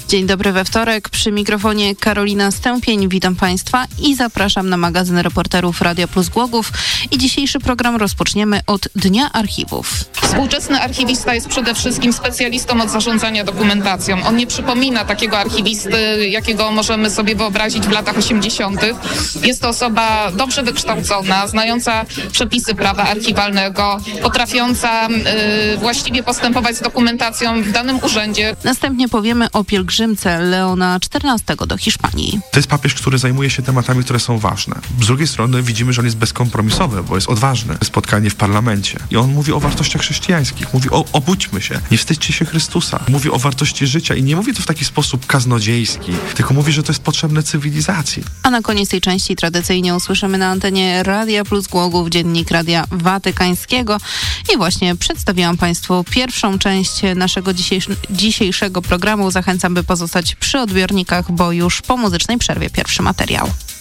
Dzień dobry we wtorek. Przy mikrofonie Karolina Stępień. Witam Państwa i zapraszam na magazyn reporterów Radia Plus Głogów. I dzisiejszy program rozpoczniemy od Dnia Archiwów. Współczesny archiwista jest przede wszystkim specjalistą od zarządzania dokumentacją. On nie przypomina takiego archiwisty, jakiego możemy sobie wyobrazić w latach 80. Jest to osoba dobrze wykształcona, znająca przepisy prawa archiwalnego, potrafiąca właściwie postępować z dokumentacją w danym urzędzie. Następnie powiemy o pielgrzymce Leona XIV do Hiszpanii. To jest papież, który zajmuje się tematami, które są ważne. Z drugiej strony widzimy, że on jest bezkompromisowy, bo jest odważny. Spotkanie w parlamencie. I on mówi o wartościach chrześcijańskich. Mówi obudźmy się. Nie wstydźcie się Chrystusa. Mówi o wartości życia i nie mówi to w taki sposób kaznodziejski, tylko mówi, że to jest potrzebne cywilizacji. A na koniec tej części tradycyjnie usłyszymy na antenie Radia Plus Głogów dziennik Radia Watykańskiego. I właśnie przedstawiłam Państwu pierwszą część naszego dzisiejszego programu. Zachęcam, by pozostać przy odbiornikach, bo już po muzycznej przerwie pierwszy materiał.